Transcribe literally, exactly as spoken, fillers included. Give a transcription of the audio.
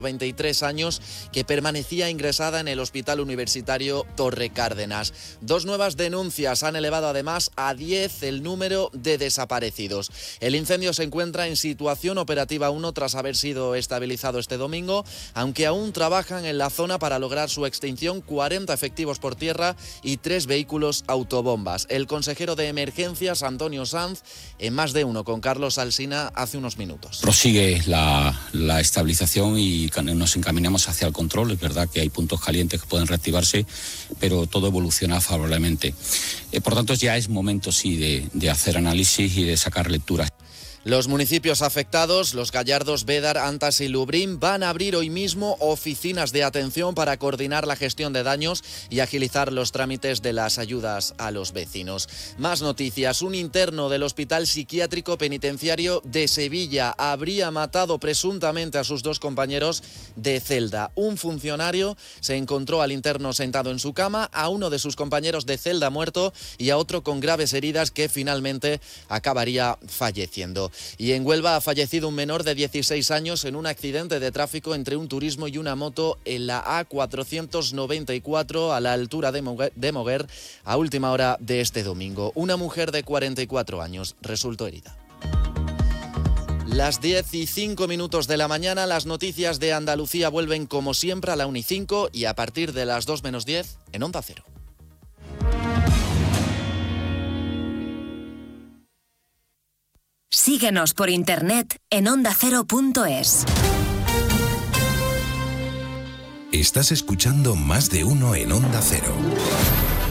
veintitrés años, que permanecía ingresada en el Hospital Universitario Torre Cárdenas. Dos nuevas denuncias han elevado además a diez el número de desaparecidos. El incendio se encuentra en situación operativa uno tras haber sido estabilizado este domingo, aunque aún trabajan en la zona para lograr su extinción cuarenta efectivos por tierra y tres vehículos autobombas. El consejero de Emergencias, Antonio Sanz, en Más de Uno con Carlos Alsina hace unos minutos. Prosigue la, la estabilización y nos encaminamos hacia el control. Es verdad que hay puntos calientes que pueden reactivarse, pero todo evoluciona favorablemente. Eh, por tanto, ya es momento sí de, de hacer análisis y de sacar lecturas. Los municipios afectados, Los Gallardos, Bédar, Antas y Lubrién, van a abrir hoy mismo oficinas de atención para coordinar la gestión de daños y agilizar los trámites de las ayudas a los vecinos. Más noticias. Un interno del Hospital Psiquiátrico Penitenciario de Sevilla habría matado presuntamente a sus dos compañeros de celda. Un funcionario se encontró al interno sentado en su cama, a uno de sus compañeros de celda muerto y a otro con graves heridas que finalmente acabaría falleciendo. Y en Huelva ha fallecido un menor de dieciséis años en un accidente de tráfico entre un turismo y una moto en la A cuatrocientos noventa y cuatro a la altura de Moguer, de Moguer a última hora de este domingo. Una mujer de cuarenta y cuatro años resultó herida. Las diez y cinco minutos de la mañana, las noticias de Andalucía vuelven como siempre a la una y cinco y a partir de las dos menos diez en Onda Cero. Síguenos por internet en onda cero punto es. Estás escuchando Más de Uno en Onda Cero.